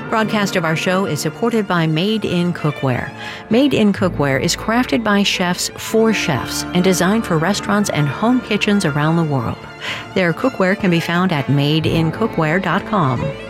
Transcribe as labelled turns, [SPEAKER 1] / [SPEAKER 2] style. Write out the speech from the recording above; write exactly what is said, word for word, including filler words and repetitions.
[SPEAKER 1] Broadcast of our show is supported by Made in Cookware. Made in Cookware is crafted by chefs for chefs and designed for restaurants and home kitchens around the world. Their cookware can be found at made in cookware dot com.